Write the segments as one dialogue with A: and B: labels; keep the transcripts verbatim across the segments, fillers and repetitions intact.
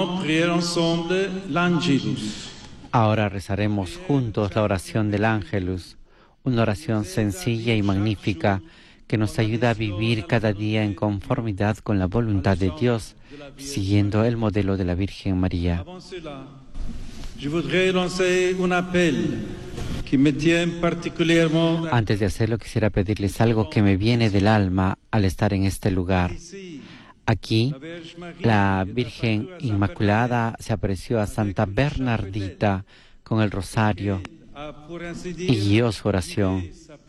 A: Ahora rezaremos juntos la oración del Ángelus, una oración sencilla y magnífica que nos ayuda a vivir cada día en conformidad con la voluntad de Dios, siguiendo el modelo de la Virgen María. Antes de hacerlo, quisiera pedirles algo que me viene del alma al estar en este lugar. Aquí, la Virgen Inmaculada se apareció a Santa Bernardita con el rosario y guió su oración.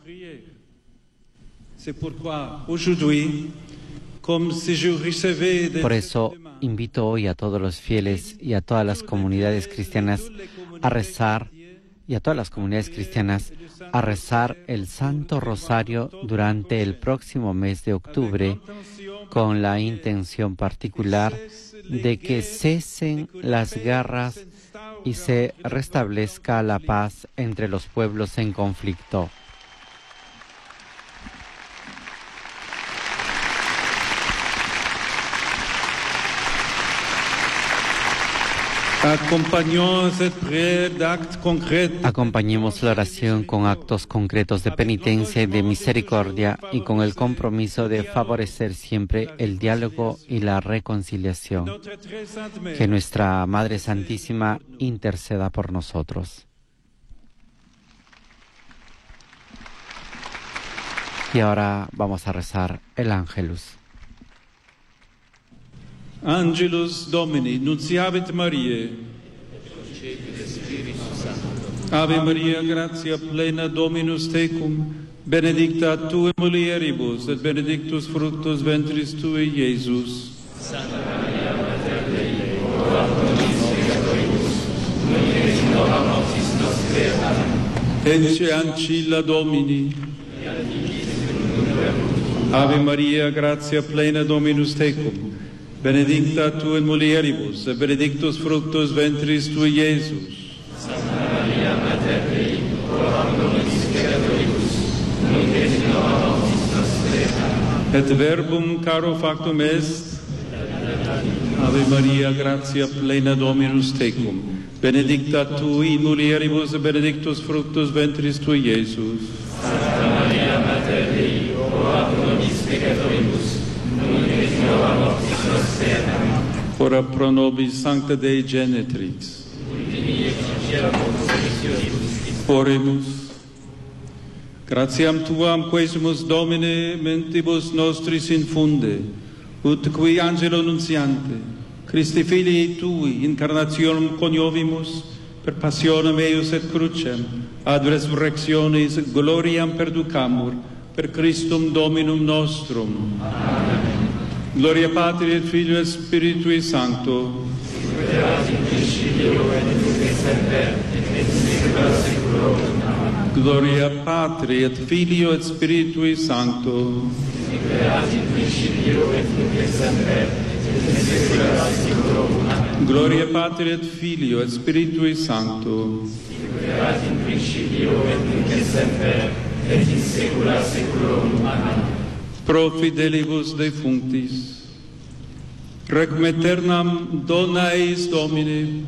A: Por eso, invito hoy a todos los fieles y a todas las comunidades cristianas a rezar y a todas las comunidades cristianas a rezar el Santo Rosario durante el próximo mes de octubre con la intención particular de que cesen las guerras y se restablezca la paz entre los pueblos en conflicto. Acompañemos la oración con actos concretos de penitencia y de misericordia y con el compromiso de favorecer siempre el diálogo y la reconciliación. Que nuestra Madre Santísima interceda por nosotros. Y ahora vamos a rezar el Ángelus.
B: Angelus Domini, nunciavit Mariae. Ave Maria, gratia plena, Dominus tecum, benedicta tu in mulieribus, et benedictus fructus ventris tui, Iesus. Santa Maria, Mater Dei, ora pro nobis peccatoribus, nunc et in hora mortis nostre. Amen. Ecce ancilla Domini. Ave Maria, gratia plena, Dominus tecum, benedicta tu in mulieribus, et benedictus fructus ventris tui, Iesus. Santa Maria, Mater Dei, ora pro nobis peccatoribus, nunc et in hora mortis nostre. Amen. Et verbum caro factum est. Ave Maria, gratia plena, Dominus tecum, benedicta tu in mulieribus, et benedictus fructus ventris tui, Iesus. Santa Maria, Mater Dei, ora pro nobis peccatoribus, nunc et in hora mortis nostre. Amen. Ora pro nobis Sancta Dei Genetrix. Oremus. Gratiam tuam quesumus, Domine, mentibus nostris infunde, ut qui angelo nuntiante, Christi filii tui, incarnationem coniovimus, per passionem eius et crucem, ad resurrectionis gloriam perducamur, per Christum Dominum nostrum. Amen. Gloria Patri et Filio et Spiritui Sancto. Sicut erat in principio et nunc et semper et in saecula saeculorum. Amen. Gloria Patri et Filio et Spiritui Sancto. Sicut erat in principio et nunc et semper et in saecula saeculorum. Amen. Gloria Patri et Filio et Spiritui Sancto. Sicut erat in principio et nunc et semper et in saecula saeculorum. Amen. Pro fidelibus defunctis, requiem aeternam dona eis Domine,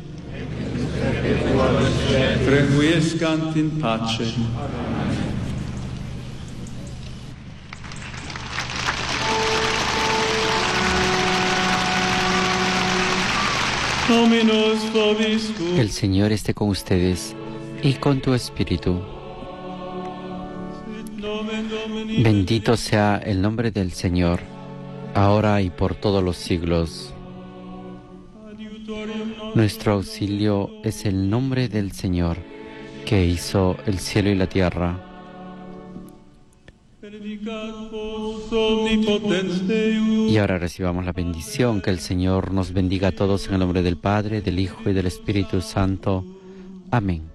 B: requiescant in pace. Dominus vobiscum.
A: El Señor esté con ustedes y con tu espíritu. Bendito sea el nombre del Señor, ahora y por todos los siglos. Nuestro auxilio es el nombre del Señor, que hizo el cielo y la tierra. Y ahora recibamos la bendición, que el Señor nos bendiga a todos en el nombre del Padre, del Hijo y del Espíritu Santo. Amén.